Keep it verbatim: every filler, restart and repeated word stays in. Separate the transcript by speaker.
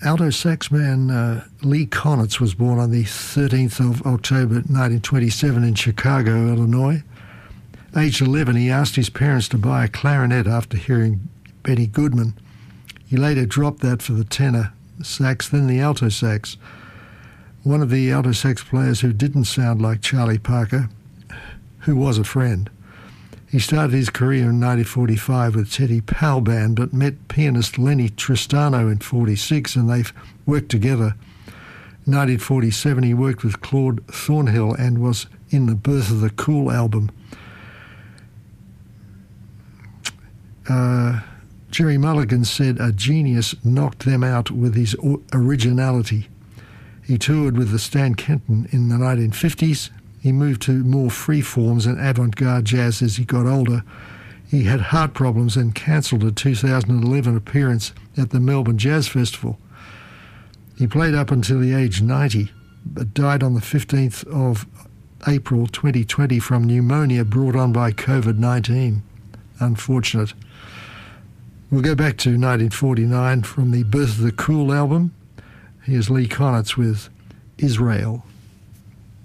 Speaker 1: alto sax man uh, Lee Konitz was born on the thirteenth of October nineteen twenty-seven in Chicago, Illinois. Aged eleven, he asked his parents to buy a clarinet after hearing Benny Goodman. He later dropped that for the tenor sax, then the alto sax. One of the alto sax players who didn't sound like Charlie Parker, who was a friend. He started his career in nineteen forty-five with Teddy Powell Band, but met pianist Lenny Tristano in forty-six, and they've worked together. In nineteen forty-seven, he worked with Claude Thornhill and was in the Birth of the Cool album. Uh, Jerry Mulligan said a genius knocked them out with his originality. He toured with the Stan Kenton in the nineteen fifties. He moved to more free forms and avant-garde jazz as he got older. He had heart problems and cancelled a two thousand eleven appearance at the Melbourne Jazz Festival. He played up until the age ninety, but died on the fifteenth of April twenty twenty from pneumonia brought on by COVID nineteen. Unfortunate. We'll go back to nineteen forty-nine from the Birth of the Cool album. Here's Lee Konitz with Israel.